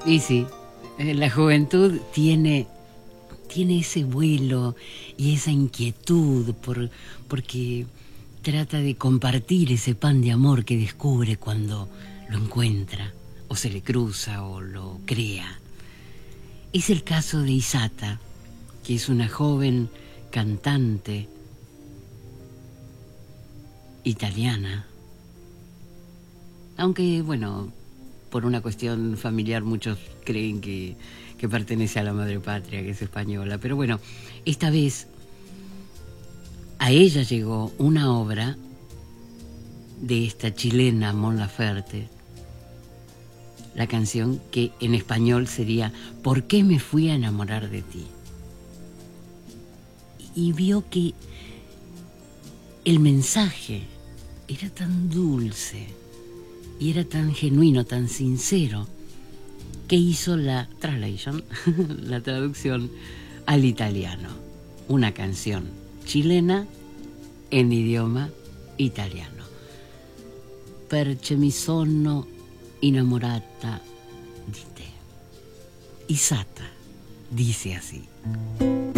Y sí, la juventud tiene ese vuelo y esa inquietud porque trata de compartir ese pan de amor que descubre cuando lo encuentra, o se le cruza, o lo crea. Es el caso de Isata, que es una joven cantante italiana, aunque, bueno, por una cuestión familiar muchos creen que pertenece a la madre patria, que es española. Pero bueno, esta vez a ella llegó una obra de esta chilena Mon Laferte, la canción que en español sería ¿Por qué me fui a enamorar de ti? Y vio que el mensaje era tan dulce y era tan genuino, tan sincero, que hizo la translation, la traducción al italiano. Una canción chilena en idioma italiano. Perché mi sono innamorata di te. Isata dice así.